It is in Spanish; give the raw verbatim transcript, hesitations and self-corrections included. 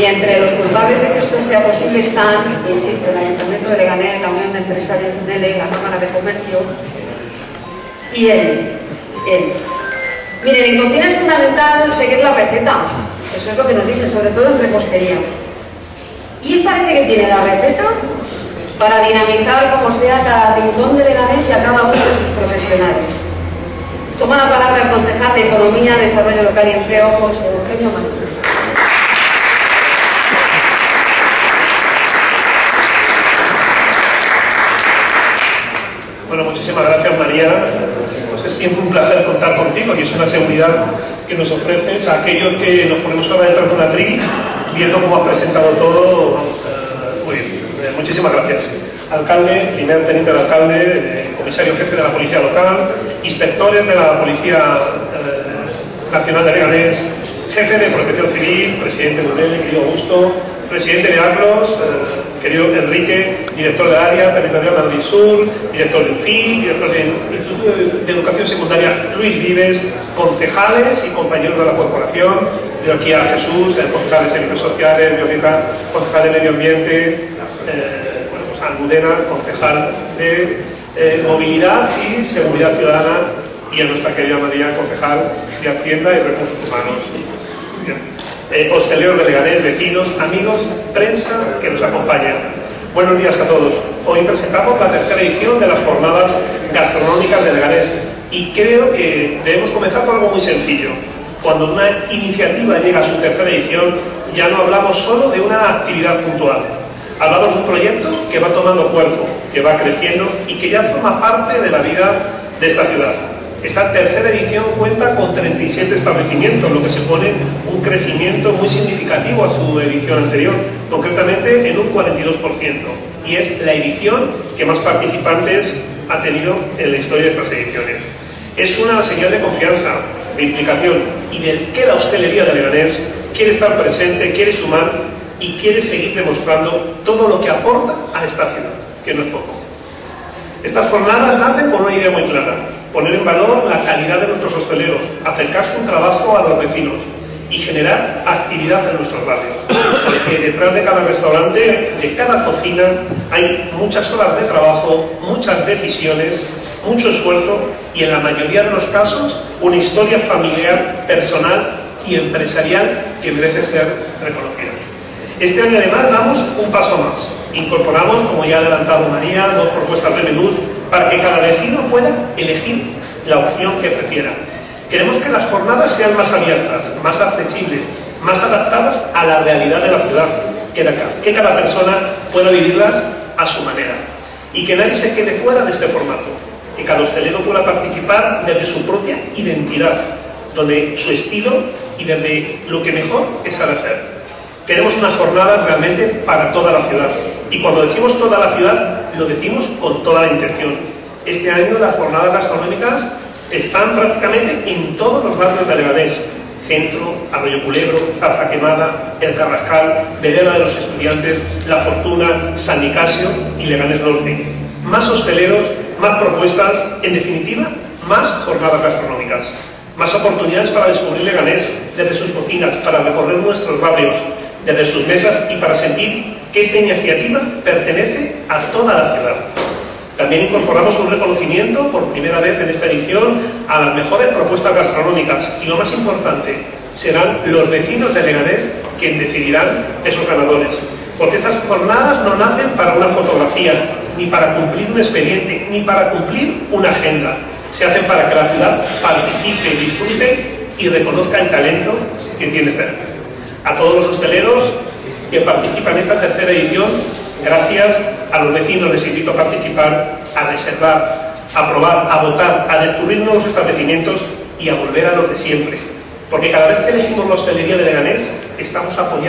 Y entre los culpables de que esto sea posible están, insisto, el Ayuntamiento de Leganés, la Unión de Empresarios U N L, la Cámara de Comercio y él. él. Miren, en cocina es fundamental seguir la receta, eso es lo que nos dicen, sobre todo en repostería. Y él parece que tiene la receta para dinamizar como sea cada rincón de Leganés y a cada uno de sus profesionales. Toma la palabra el concejal de Economía, Desarrollo Local y Empleo, José Eugenio Manuel. Bueno, muchísimas gracias, María. Pues es siempre un placer contar contigo y es una seguridad que nos ofreces a aquellos que nos ponemos ahora detrás de una atril, viendo cómo has presentado todo. Uh, muy bien. Muchísimas gracias. Alcalde, primer teniente del alcalde, eh, comisario jefe de la Policía Local, inspectores de la Policía eh, Nacional de Leganés, jefe de Protección Civil, presidente de U N L, querido Augusto, presidente de ACLOS, eh, querido Enrique, director del área territorial Madrid Sur, director del U F I, director del Instituto de, de Educación Secundaria Luis Vives, concejales y compañeros de la corporación. Yo aquí a Jesús, el concejal de Servicios Sociales, Violeta, concejal de Medio Ambiente, eh, bueno, pues a Almudena, concejal de eh, Movilidad y Seguridad Ciudadana, y a nuestra querida María, concejal de Hacienda y Recursos Humanos. Bien. Eh, hosteleros de Leganés, vecinos, amigos, prensa que nos acompañan. Buenos días a todos. Hoy presentamos la tercera edición de las jornadas gastronómicas de Leganés y creo que debemos comenzar con algo muy sencillo. Cuando una iniciativa llega a su tercera edición, ya no hablamos solo de una actividad puntual. Hablamos de un proyecto que va tomando cuerpo, que va creciendo y que ya forma parte de la vida de esta ciudad. Esta tercera edición cuenta con treinta y siete establecimientos, lo que supone un crecimiento muy significativo a su edición anterior, concretamente en un cuarenta y dos por ciento. Y es la edición que más participantes ha tenido en la historia de estas ediciones. Es una señal de confianza, de implicación y del que la hostelería de Leganés quiere estar presente, quiere sumar y quiere seguir demostrando todo lo que aporta a esta ciudad, que no es poco. Estas jornadas nacen con una idea muy clara: poner en valor la calidad de nuestros hosteleros, acercar su trabajo a los vecinos y generar actividad en nuestros barrios. Porque detrás de cada restaurante, de cada cocina, hay muchas horas de trabajo, muchas decisiones, mucho esfuerzo y en la mayoría de los casos una historia familiar, personal y empresarial que merece ser reconocida. Este año además damos un paso más. Incorporamos, como ya ha adelantado María, dos propuestas de menús para que cada vecino pueda elegir la opción que prefiera. Queremos que las jornadas sean más abiertas, más accesibles, más adaptadas a la realidad de la ciudad, que cada persona pueda vivirlas a su manera y que nadie se quede fuera de este formato, que cada hostelero pueda participar desde su propia identidad, donde su estilo y desde lo que mejor es saber hacer. Queremos una jornada realmente para toda la ciudad. Y cuando decimos toda la ciudad, lo decimos con toda la intención. Este año las jornadas gastronómicas están prácticamente en todos los barrios de Leganés. Centro, Arroyo Culebro, Zarza Quemada, El Carrascal, Vereda de los Estudiantes, La Fortuna, San Nicasio y Leganés Norte. Más hosteleros, más propuestas, en definitiva, más jornadas gastronómicas. Más oportunidades para descubrir Leganés desde sus cocinas, para recorrer nuestros barrios, desde sus mesas y para sentir que esta iniciativa pertenece a toda la ciudad. También incorporamos un reconocimiento por primera vez en esta edición a las mejores propuestas gastronómicas y lo más importante, serán los vecinos de Leganés quienes decidirán esos ganadores. Porque estas jornadas no nacen para una fotografía, ni para cumplir un expediente, ni para cumplir una agenda. Se hacen para que la ciudad participe, disfrute y reconozca el talento que tiene cerca. A todos los hosteleros que participan en esta tercera edición, gracias a los vecinos les invito a participar, a reservar, a probar, a votar, a descubrir nuevos establecimientos y a volver a los de siempre. Porque cada vez que elegimos la hostelería de Leganés, estamos apoyando